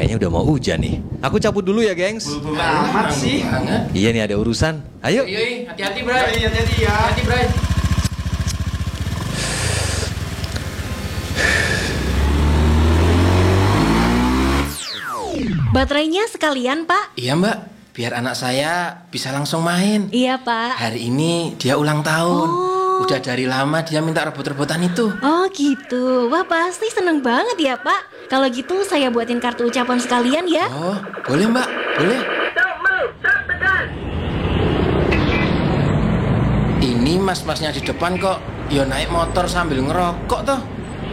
Kayaknya udah mau hujan nih. Aku cabut dulu ya, gengs. Buru-buru amat sih. Iya nih, ada urusan. Ayo. Yoi, hati-hati, Bray. Hati-hati ya. Hati, Bray. Baterainya sekalian, Pak. Iya, Mbak. Biar anak saya bisa langsung main. Iya, Pak. Hari ini dia ulang tahun. Udah dari lama dia minta rebut-rebutan itu. Oh gitu. Wah, pasti seneng banget ya, Pak. Kalau gitu saya buatin kartu ucapan sekalian ya. Oh, boleh, Mbak. Boleh. Ini mas-masnya di depan kok. Ya naik motor sambil ngerokok toh.